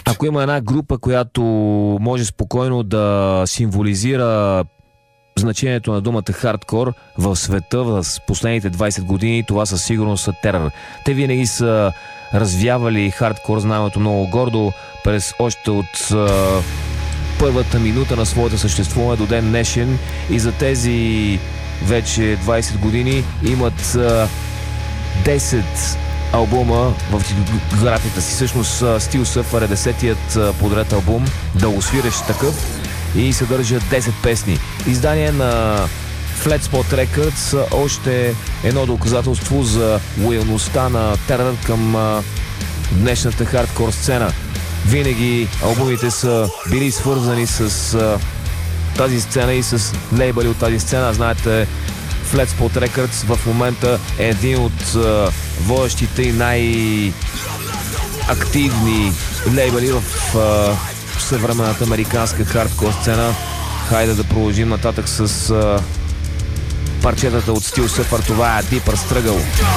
Ако има една група, която може спокойно да символизира значението на думата хардкор в света в последните 20 години, това със сигурност са Терър. Те винаги са развявали хардкор знамето много гордо още от първата минута на своето съществуване до ден днешен, и за тези вече 20 години имат 10 албума в дискографията си. Всъщност Steel Surfer е 10-тият подред албум, дългосвирещ такъв, и съдържа 10 песни. Издание на Flat Spot Records, още едно доказателство за лоялността на Терър към днешната хардкор сцена. Винаги албумите са били свързани с тази сцена и с лейбъли от тази сцена. Знаете, Flat Spot Records в момента е един от водещите и най-активни лейбъли в съвременната американска хардкор сцена. Хайде да продължим нататък с парчетата от Steel Surfer. Това е Deeper Struggle.